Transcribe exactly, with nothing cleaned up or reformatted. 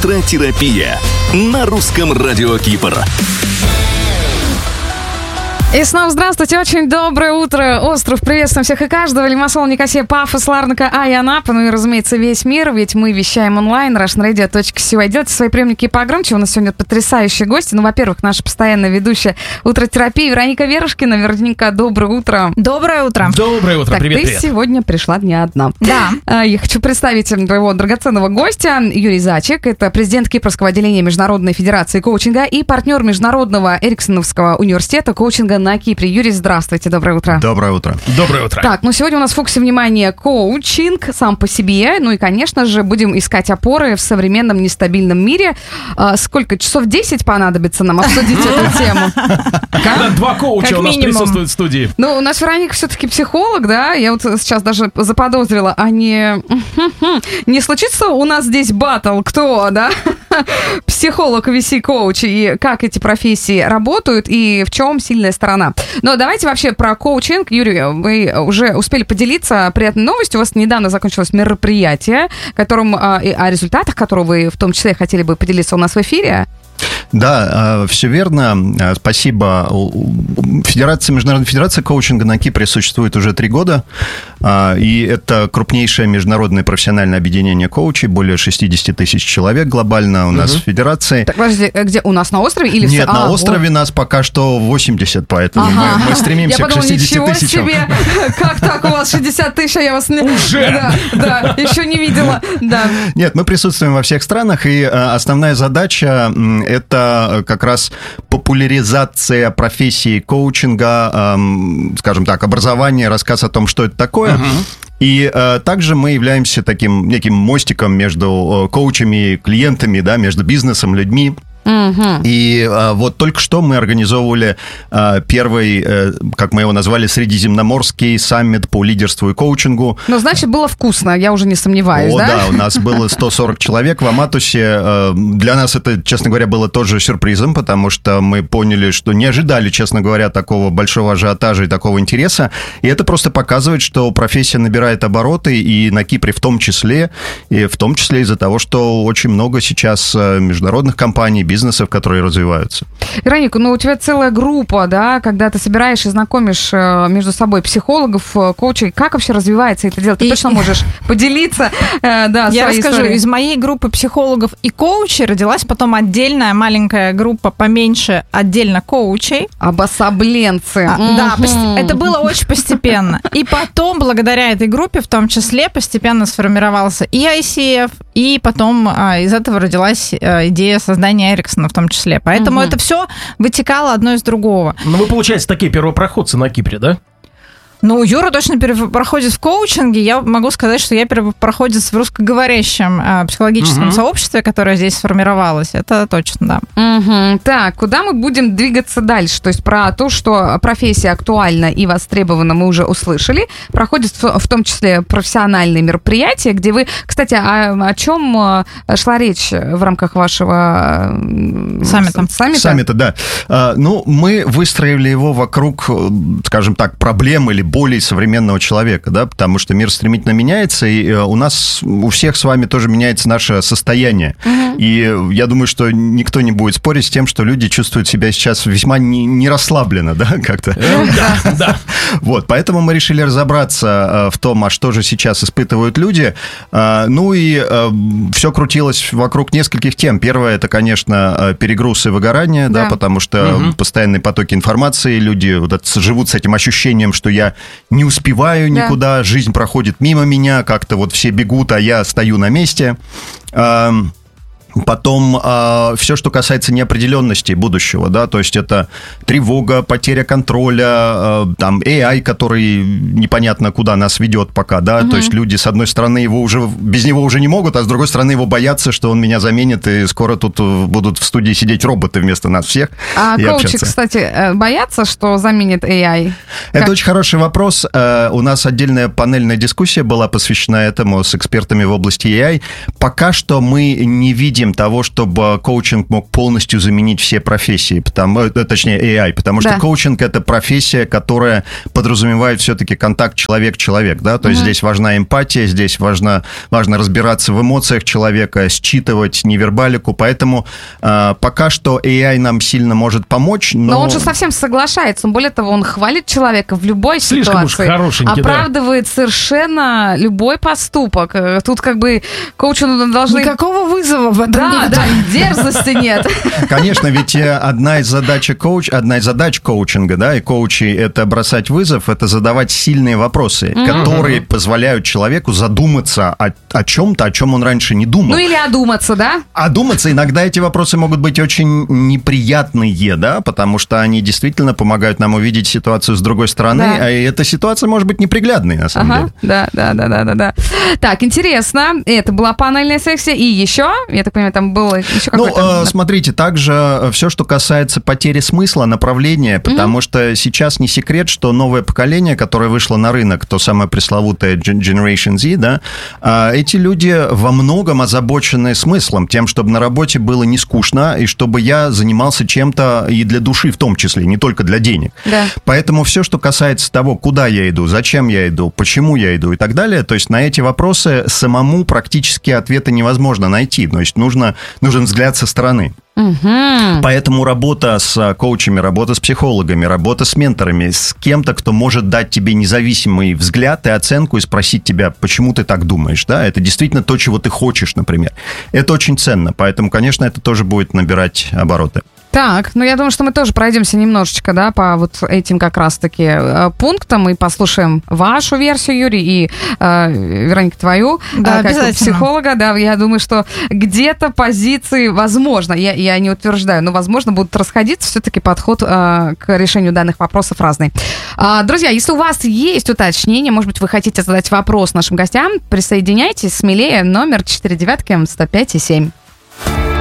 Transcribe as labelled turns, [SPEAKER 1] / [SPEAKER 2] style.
[SPEAKER 1] Утротерапия на русском радио Кипр.
[SPEAKER 2] И снова здравствуйте, очень доброе утро. Остров, приветствуем всех и каждого. Лимассол, Никосия, Пафос, Ларнака, Ай, Анапа, ну и, разумеется, весь мир, ведь мы вещаем онлайн, russian radio точка си ю. Делайте свои приемники погромче, у нас сегодня потрясающие гости. Ну, во-первых, наша постоянная ведущая утротерапии Вероника Верушкина. Вероника, доброе утро.
[SPEAKER 3] Доброе утро.
[SPEAKER 4] Доброе утро,
[SPEAKER 2] так,
[SPEAKER 4] привет,
[SPEAKER 2] ты
[SPEAKER 4] привет.
[SPEAKER 2] сегодня пришла не одна.
[SPEAKER 3] Да.
[SPEAKER 2] Я хочу представить твоего драгоценного гостя, Юрий Зачек. Это президент Кипрского отделения Международной федерации коучинга и партнер Международного Эриксоновского университета коучинга на Кипре. Юрий, здравствуйте, доброе утро.
[SPEAKER 5] Доброе утро.
[SPEAKER 4] Доброе утро.
[SPEAKER 2] Так, ну сегодня у нас в фокусе внимания коучинг сам по себе. Ну и, конечно же, будем искать опоры в современном нестабильном мире. А, сколько? Часов десять понадобится нам обсудить эту тему?
[SPEAKER 4] Когда два коуча у нас присутствуют в студии.
[SPEAKER 2] Ну, у нас Вероника все-таки психолог, да? Я вот сейчас даже заподозрила, а не... Не случится у нас здесь баттл? Кто, да? Психолог, ви си-коуч, и как эти профессии работают, и в чем сильная сторона. Но давайте вообще про коучинг. Юрий, вы уже успели поделиться приятной новостью. У вас недавно закончилось мероприятие, которым, о результатах которого вы в том числе хотели бы поделиться у нас в эфире.
[SPEAKER 5] Да, все верно. Спасибо. Федерация, Международная федерация коучинга на Кипре существует уже три года. И это крупнейшее международное профессиональное объединение коучей. Более шестьдесят тысяч человек глобально у нас угу. в федерации.
[SPEAKER 2] Так, подожди, где? У нас на острове? Или
[SPEAKER 5] Нет,
[SPEAKER 2] все?
[SPEAKER 5] на
[SPEAKER 2] а,
[SPEAKER 5] острове
[SPEAKER 2] вот.
[SPEAKER 5] Нас пока что восемьдесят, поэтому ага. мы, мы стремимся
[SPEAKER 2] я
[SPEAKER 5] к шестидесяти тысячам.
[SPEAKER 2] Я подумала, ничего себе! Как так у вас шестьдесят тысяч, а я вас...
[SPEAKER 4] Уже?
[SPEAKER 2] Да, да, еще не видела. Да.
[SPEAKER 5] Нет, мы присутствуем во всех странах, и основная задача – это как раз популяризация профессии коучинга, эм, скажем так, образование, рассказ о том, что это такое. Uh-huh. И э, также мы являемся таким неким мостиком между э, коучами и клиентами, да, между бизнесом, людьми. Uh-huh. И э, вот только что мы организовывали э, первый, э, как мы его назвали, средиземноморский саммит по лидерству и коучингу.
[SPEAKER 2] Ну, значит, было вкусно, я уже не сомневаюсь,
[SPEAKER 5] О,
[SPEAKER 2] да?
[SPEAKER 5] да, у нас было сто сорок человек в Аматусе. Э, для нас это, честно говоря, было тоже сюрпризом, потому что мы поняли, что не ожидали, честно говоря, такого большого ажиотажа и такого интереса. И это просто показывает, что профессия набирает обороты, и на Кипре в том числе, и в том числе из-за того, что очень много сейчас международных компаний, бизнесов, которые развиваются.
[SPEAKER 2] Вероника, ну у тебя целая группа, да, когда ты собираешь и знакомишь между собой психологов, коучей. Как вообще развивается это дело? Ты и... точно можешь поделиться, э, да,
[SPEAKER 3] Я расскажу.
[SPEAKER 2] Историей.
[SPEAKER 3] Из моей группы психологов и коучей родилась потом отдельная маленькая группа, поменьше, отдельно коучей.
[SPEAKER 2] Обособленцы.
[SPEAKER 3] А,
[SPEAKER 2] mm-hmm.
[SPEAKER 3] Да, пост- это было очень постепенно. И потом, благодаря этой группе, в том числе, постепенно сформировался и ай си эф, и потом а, из этого родилась а, идея создания Эриксона в том числе. Поэтому угу. это все вытекало одно из другого.
[SPEAKER 4] Ну, вы, получается, такие первопроходцы на Кипре, да?
[SPEAKER 3] Ну, Юра точно проходит в коучинге. Я могу сказать, что я первопроходец в русскоговорящем э, психологическом угу. сообществе, которое здесь сформировалось. Это точно, да.
[SPEAKER 2] Угу. Так, куда мы будем двигаться дальше? То есть про то, что профессия актуальна и востребована, мы уже услышали. Проходит в, в том числе профессиональные мероприятия, где вы... Кстати, о, о чем шла речь в рамках вашего
[SPEAKER 3] саммита?
[SPEAKER 2] Саммита,
[SPEAKER 5] саммита да. А, ну, мы выстроили его вокруг, скажем так, проблем или болей современного человека, да, потому что мир стремительно меняется, и у нас, у всех с вами тоже меняется наше состояние. Uh-huh. И я думаю, что никто не будет спорить с тем, что люди чувствуют себя сейчас весьма не, не расслабленно, да, как-то.
[SPEAKER 4] Да, да.
[SPEAKER 5] Вот, поэтому мы решили разобраться в том, а что же сейчас испытывают люди. Ну и все крутилось вокруг нескольких тем. Первое, это, конечно, перегруз и выгорание, да, да потому что угу. постоянные потоки информации, люди вот это, живут с этим ощущением, что я не успеваю никуда, да. жизнь проходит мимо меня, как-то вот все бегут, а я стою на месте. Потом э, все, что касается неопределенности будущего, да, то есть это тревога, потеря контроля, э, там эй ай, который непонятно куда нас ведет пока, да, угу. то есть люди, с одной стороны, его уже, без него уже не могут, а с другой стороны, его боятся, что он меня заменит, и скоро тут будут в студии сидеть роботы вместо нас всех.
[SPEAKER 2] А коучи, общаться. Кстати, боятся, что заменит эй ай?
[SPEAKER 5] Это
[SPEAKER 2] как?
[SPEAKER 5] очень хороший вопрос. Э, у нас отдельная панельная дискуссия была посвящена этому с экспертами в области эй ай. Пока что мы не видим видим того, чтобы коучинг мог полностью заменить все профессии, потому, точнее, эй ай, потому что да. коучинг – это профессия, которая подразумевает все-таки контакт человек-человек, да, то есть угу. здесь важна эмпатия, здесь важно, важно разбираться в эмоциях человека, считывать невербалику, поэтому э, пока что эй ай нам сильно может помочь, но...
[SPEAKER 2] Но он же совсем соглашается, более того, он хвалит человека в любой
[SPEAKER 4] Слишком
[SPEAKER 2] ситуации, оправдывает да. совершенно любой поступок. Тут как бы коучу должны...
[SPEAKER 3] Никакого вызова в этом
[SPEAKER 2] да,
[SPEAKER 3] нет.
[SPEAKER 2] Да, дерзости нет.
[SPEAKER 5] Конечно, ведь одна из задач коуч, одна из задач коучинга, да, и коучей — это бросать вызов, это задавать сильные вопросы, mm-hmm. которые позволяют человеку задуматься о, о чем-то, о чем он раньше не думал.
[SPEAKER 2] Ну или одуматься, да?
[SPEAKER 5] Одуматься. Иногда эти вопросы могут быть очень неприятные, да, потому что они действительно помогают нам увидеть ситуацию с другой стороны, да. а эта ситуация может быть неприглядной, на самом
[SPEAKER 2] ага.
[SPEAKER 5] деле.
[SPEAKER 2] Да, да, да, да, да, да. Так, интересно. Это была панельная сессия. И еще, я так понимаю, там было еще какое-то...
[SPEAKER 5] Ну, э, смотрите, также все, что касается потери смысла, направления, потому mm-hmm. что сейчас не секрет, что новое поколение, которое вышло на рынок, то самое пресловутое Generation Z, да, э, эти люди во многом озабочены смыслом, тем, чтобы на работе было не скучно, и чтобы я занимался чем-то и для души в том числе, не только для денег.
[SPEAKER 2] Да.
[SPEAKER 5] Поэтому все, что касается того, куда я иду, зачем я иду, почему я иду и так далее, то есть на эти вопросы самому практически ответа невозможно найти. То есть нужно, нужен взгляд со стороны.
[SPEAKER 2] Угу.
[SPEAKER 5] Поэтому работа с коучами, работа с психологами, работа с менторами, с кем-то, кто может дать тебе независимый взгляд и оценку и спросить тебя, почему ты так думаешь, да, это действительно то, чего ты хочешь, например. Это очень ценно, поэтому, конечно, это тоже будет набирать обороты.
[SPEAKER 2] Так, ну я думаю, что мы тоже пройдемся немножечко, да, по вот этим как раз-таки э, пунктам и послушаем вашу версию, Юрий, и э, Вероника, твою,
[SPEAKER 3] да,
[SPEAKER 2] э, как психолога, да, я думаю, что где-то позиции, возможно, я, я не утверждаю, но, возможно, будут расходиться, все-таки подход э, к решению данных вопросов разный. А, друзья, если у вас есть уточнения, может быть, вы хотите задать вопрос нашим гостям, присоединяйтесь смелее, номер четыре девятки сто пять и семь.